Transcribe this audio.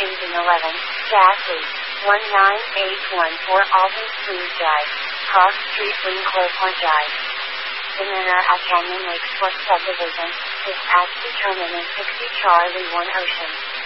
Engine 11, Gas 8, 19814 Alton Springs Drive, Cross Street, Winkler Point Drive. The manor at Canyon Lakes Fork Subdivision, dispatch determinant 60 Charlie 1 Ocean.